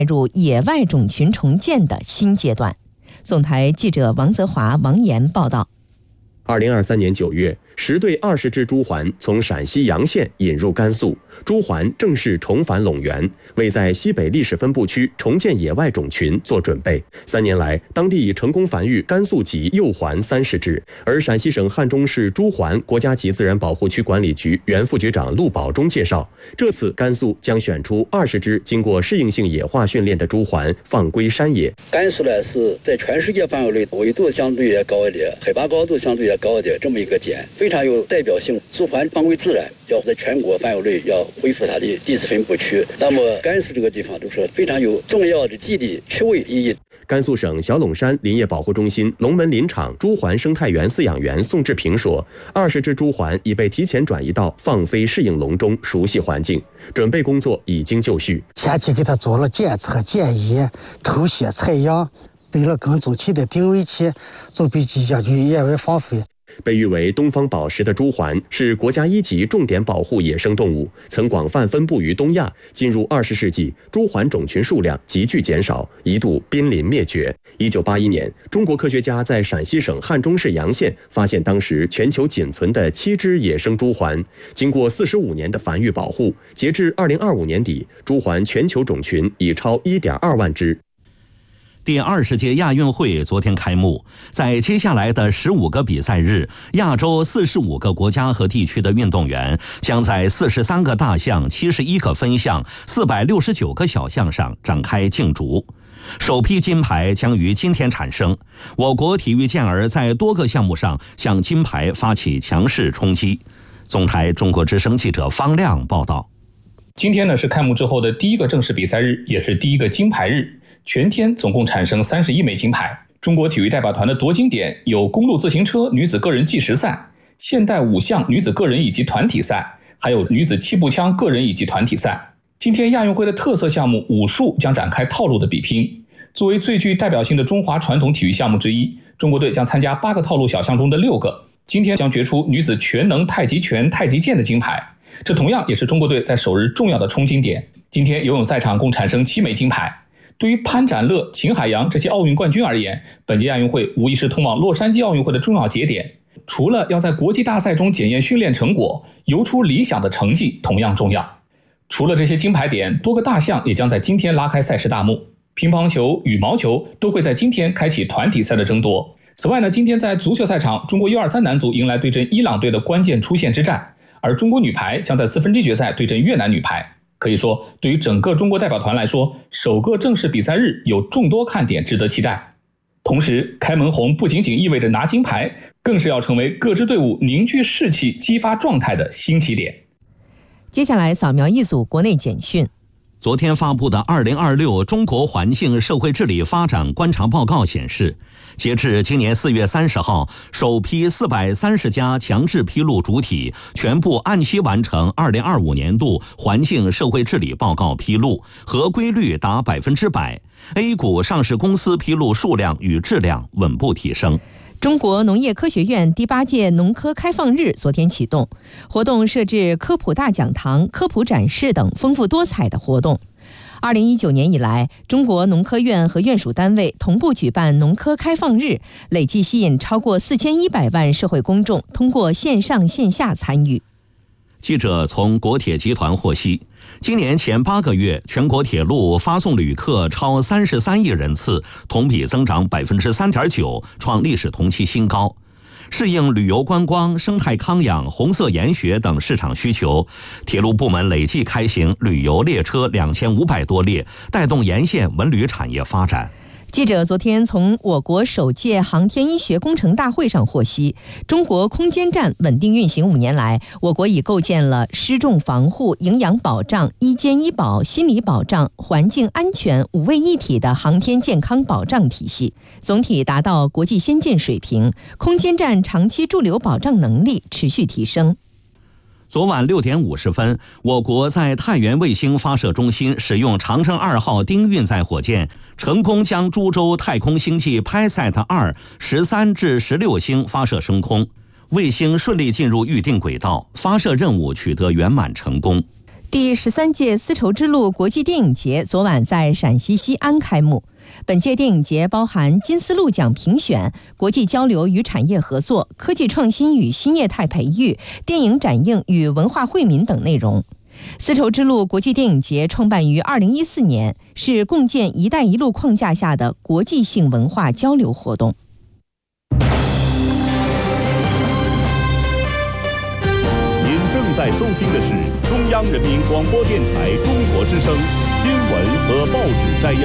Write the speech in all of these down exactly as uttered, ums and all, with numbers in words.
入野外种群重建的新阶段。总台记者王泽华、王岩报道。 二零二三年九月，十对二十只朱鹮从陕西洋县引入甘肃，朱鹮正式重返陇源，为在西北历史分布区重建野外种群做准备。三年来，当地已成功繁育甘肃籍幼鹮三十只。而陕西省汉中市朱鹮国家级自然保护区管理局原副局长陆保忠介绍，这次甘肃将选出二十只经过适应性野化训练的朱鹮放归山野。 甘肃呢是在全世界范围内纬度相对也高一点，海拔高度相对也高一点，这么一个点非常有代表性。朱鹮放归自然，要在全国范围内要恢复它的历史分布区。那么甘肃这个地方就是非常有重要的地理区位意义。 甘肃省小陇山林业保护中心龙门林场朱鹮生态园饲养员宋志平说，二十只朱鹮已被提前转移到放飞适应笼中，熟悉环境，准备工作已经就绪。 前期给它做了检测、检疫、抽血、采样，备了跟踪器的定位器，准备即将去野外放飞。 被誉为东方宝石的朱鹮是国家一级重点保护野生动物，曾广泛分布于东亚。进入二十世纪，朱鹮种群数量急剧减少，一度濒临灭绝。一九八一年，中国科学家在陕西省汉中市洋县发现当时全球仅存的七只野生朱鹮。经过四十五年的繁育保护，截至二零二五年底，朱鹮全球种群已超一点二万只。 第二十届亚运会昨天开幕，在接下来的十五个比赛日，亚洲四十五个国家和地区的运动员将在四十三个大项、七十一个分项、四百六十九个小项上展开竞逐。首批金牌将于今天产生，我国体育健儿在多个项目上向金牌发起强势冲击。总台中国之声记者方亮报道。 今天呢是开幕之后的第一个正式比赛日，也是第一个金牌日。全天总共产生三十一枚金牌。中国体育代表团的夺金点有公路自行车女子个人计时赛、现代五项女子个人以及团体赛，还有女子气步枪个人以及团体赛。今天亚运会的特色项目武术将展开套路的比拼。作为最具代表性的中华传统体育项目之一，中国队将参加八个套路小项中的六个。今天将决出女子全能太极拳、太极剑的金牌，这同样也是中国队在首日重要的冲金点。今天游泳赛场共产生七枚金牌。对于潘展乐、秦海洋这些奥运冠军而言，本届亚运会无疑是通往洛杉矶奥运会的重要节点。除了要在国际大赛中检验训练成果，游出理想的成绩同样重要。除了这些金牌点，多个大项也将在今天拉开赛事大幕。乒乓球、羽毛球都会在今天开启团体赛的争夺。此外呢，今天在足球赛场，中国 U 二三 男足迎来对阵伊朗队的关键出线之战，而中国女排将在四分之一决赛对阵越南女排。可以说，对于整个中国代表团来说，首个正式比赛日有众多看点值得期待。同时，开门红不仅仅意味着拿金牌，更是要成为各支队伍凝聚士气、激发状态的新起点。 接下来扫描一组国内简讯。 昨天发布的二零二六中国环境社会治理发展观察报告显示，截至今年四月三十号，首批四百三十家强制披露主体全部按期完成二零二五年度环境社会治理报告披露，合规率达百分之百。A 股上市公司披露数量与质量稳步提升。 中国农业科学院第八届农科开放日昨天启动，活动设置科普大讲堂、科普展示等丰富多彩的活动。二零一九年以来，中国农科院和院属单位同步举办农科开放日，累计吸引超过四千一百万社会公众通过线上线下参与。 记者从国铁集团获悉，今年前八个月，全国铁路发送旅客超三十三亿人次，同比增长百分之三点九，创历史同期新高。适应旅游观光、生态康养、红色研学等市场需求，铁路部门累计开行旅游列车两千五百多列，带动沿线文旅产业发展。 记者昨天从我国首届航天医学工程大会上获悉，中国空间站稳定运行五年来，我国已构建了失重防护、营养保障、医监医保、心理保障、环境安全五位一体的航天健康保障体系，总体达到国际先进水平。空间站长期驻留保障能力持续提升。 昨晚六点五十分，我国在太原卫星发射中心使用长征二号丁运载火箭，成功将株洲太空星际 P I S A T 二 十三至十六星发射升空，卫星顺利进入预定轨道，发射任务取得圆满成功。 第十三届丝绸之路国际电影节昨晚在陕西西安开幕。本届电影节包含金丝鹿奖评选、国际交流与产业合作、科技创新与新业态培育、电影展映与文化惠民等内容。丝绸之路国际电影节创办于二零一四年，是共建“一带一路”框架下的国际性文化交流活动。 您正在收听的是中央人民广播电台中国之声新闻和报纸摘要。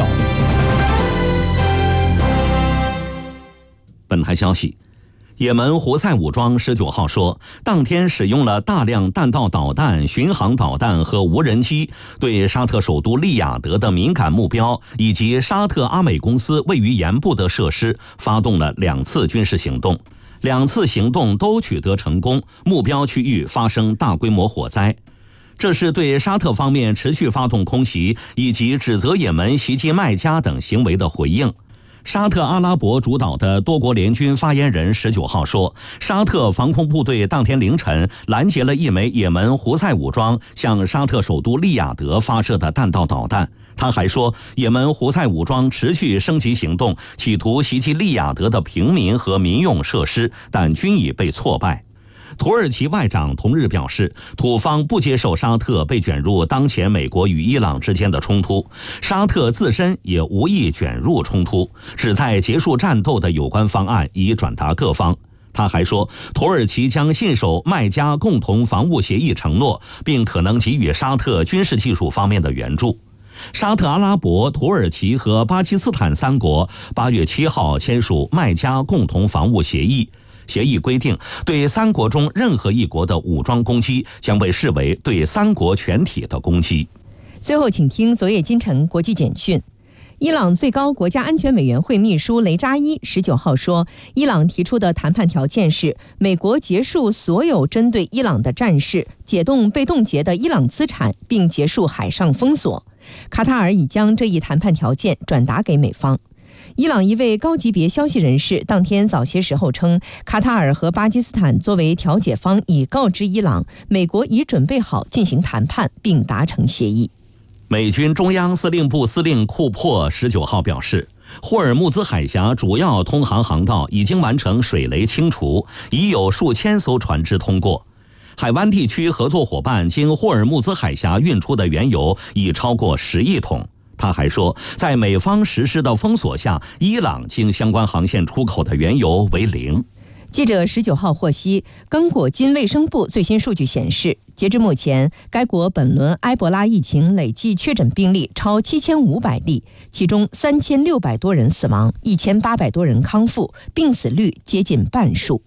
本台消息，也门胡塞武装十九号说，当天使用了大量弹道导弹、巡航导弹和无人机，对沙特首都利雅得的敏感目标以及沙特阿美公司位于盐部的设施发动了两次军事行动，两次行动都取得成功，目标区域发生大规模火灾。这是对沙特方面持续发动空袭以及指责也门袭击麦加等行为的回应。沙特阿拉伯主导的多国联军发言人十九号说，沙特防空部队当天凌晨拦截了一枚也门胡塞武装向沙特首都利雅得发射的弹道导弹。他还说，也门胡塞武装持续升级行动，企图袭击利雅得的平民和民用设施，但均已被挫败。土耳其外长同日表示，土方不接受沙特被卷入当前美国与伊朗之间的冲突，沙特自身也无意卷入冲突，旨在结束战斗的有关方案已转达各方。他还说，土耳其将信守麦加共同防务协议承诺，并可能给予沙特军事技术方面的援助。沙特阿拉伯、土耳其和巴基斯坦三国八月七号签署麦加共同防务协议。协议规定，对三国中任何一国的武装攻击将被视为对三国全体的攻击。 最后，请听昨夜今晨国际简讯。伊朗最高国家安全委员会秘书雷扎伊十九号说，伊朗提出的谈判条件是美国结束所有针对伊朗的战事，解冻被冻结的伊朗资产，并结束海上封锁。卡塔尔已将这一谈判条件转达给美方。伊朗一位高级别消息人士当天早些时候称，卡塔尔和巴基斯坦作为调解方已告知伊朗，美国已准备好进行谈判并达成协议。 美军中央司令部司令库珀十九号表示，霍尔木兹海峡主要通航航道已经完成水雷清除，已有数千艘船只通过。海湾地区合作伙伴经霍尔木兹海峡运出的原油已超过十亿桶。他还说，在美方实施的封锁下，伊朗经相关航线出口的原油为零。 记者十九号获悉，刚果金卫生部最新数据显示，截至目前，该国本轮埃博拉疫情累计确诊病例超七千五百例，其中三千六百多人死亡，一千八百多人康复，病死率接近半数。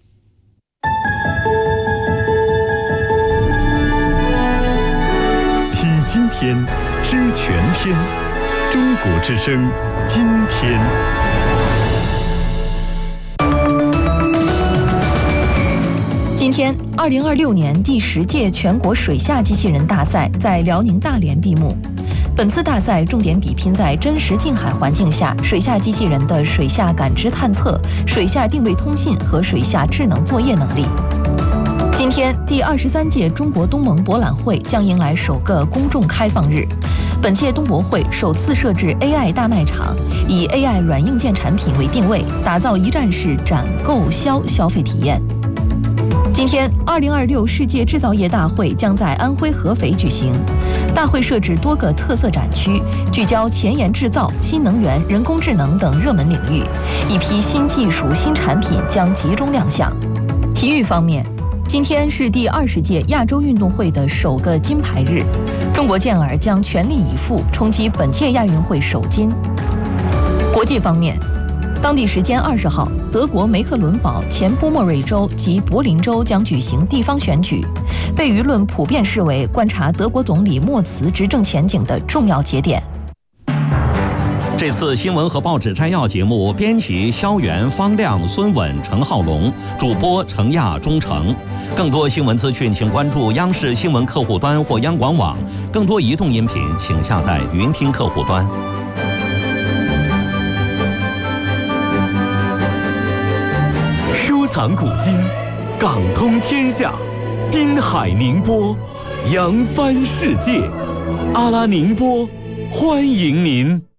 听今天，知全天。中国之声，今天。 今天，二零二六年第十届全国水下机器人大赛在辽宁大连闭幕。本次大赛重点比拼在真实近海环境下水下机器人的水下感知探测、水下定位通信和水下智能作业能力。今天，第二十三届中国东盟博览会将迎来首个公众开放日。本届东博会首次设置 A I 大卖场，以 A I 软硬件产品为定位，打造一站式展购销消费体验。今天，二零二六世界制造业大会将在安徽合肥举行。大会设置多个特色展区，聚焦前沿制造、新能源、人工智能等热门领域，一批新技术、新产品将集中亮相。体育方面，今天是第二十届亚洲运动会的首个金牌日，中国健儿将全力以赴冲击本届亚运会首金。国际方面，当地时间二十号，德国梅克伦堡、前波莫瑞州及柏林州将举行地方选举，被舆论普遍视为观察德国总理默茨执政前景的重要节点。 这次新闻和报纸摘要节目，编辑肖元、方亮、孙稳、陈浩龙，主播程亚、钟诚。更多新闻资讯，请关注央视新闻客户端或央广网。更多移动音频，请下载云听客户端。 收藏古今，港通天下，滨海宁波扬帆世界。阿拉宁波，欢迎您。